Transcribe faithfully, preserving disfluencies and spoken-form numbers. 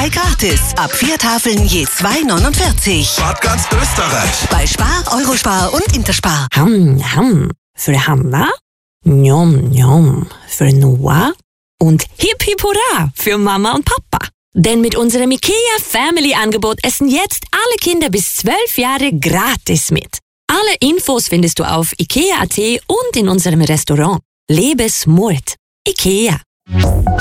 Gratis. Ab vier Tafeln je zwei neunundvierzig. Spart ganz Österreich. Bei Spar, Eurospar und Interspar. Ham, ham. Für Hanna, njom, njom. Für Noah und hip hip hurra für Mama und Papa. Denn mit unserem IKEA Family Angebot essen jetzt alle Kinder bis zwölf Jahre gratis mit. Alle Infos findest du auf ikea punkt at und in unserem Restaurant. Lebe smart. IKEA.